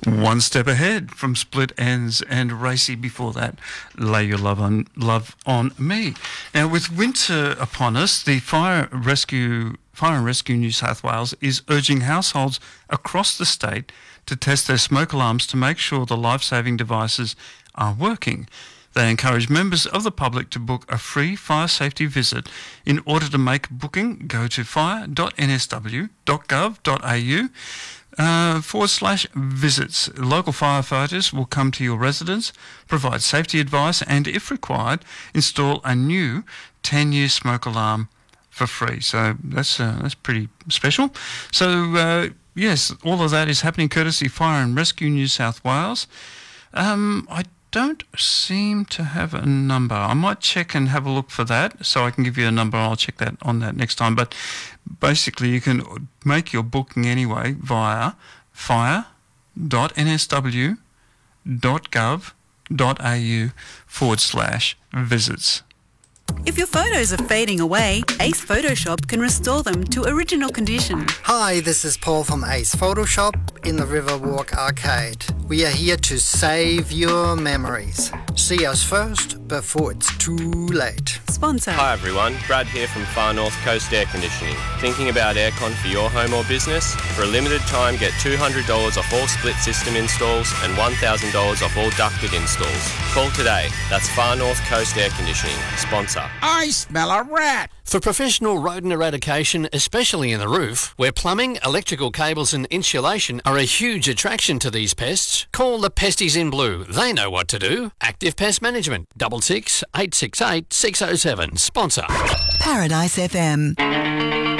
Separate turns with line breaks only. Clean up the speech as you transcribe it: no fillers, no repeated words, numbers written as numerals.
One step ahead from Split Ends and Racy before that, Lay Your Love on Me. Now, with winter upon us, the Fire and Rescue New South Wales is urging households across the state to test their smoke alarms to make sure the life-saving devices are working. They encourage members of the public to book a free fire safety visit. In order to make a booking, go to fire.nsw.gov.au/visits. Local firefighters will come to your residence, provide safety advice, and, if required, install a new 10-year smoke alarm for free. So that's pretty special. So, yes, all of that is happening courtesy Fire and Rescue New South Wales. I don't seem to have a number. I might check and have a look for that, so I can give you a number. I'll check that on that next time. But basically, you can make your booking anyway via fire.nsw.gov.au/visits.
If your photos are fading away, Ace Photoshop can restore them to original condition.
Hi, this is Paul from Ace Photoshop in the Riverwalk Arcade. We are here to save your memories. See us first before it's too late.
Sponsor.
Hi everyone, Brad here from Far North Coast Air Conditioning. Thinking about aircon for your home or business? For a limited time, get $200 off all split system installs and $1,000 off all ducted installs. Call today. That's Far North Coast Air Conditioning. Sponsor.
I smell a rat.
For professional rodent eradication, especially in the roof, where plumbing, electrical cables and insulation are a huge attraction to these pests, call the Pesties in Blue. They know what to do. Active Pest Management, 66 868 607. Sponsor.
Paradise FM.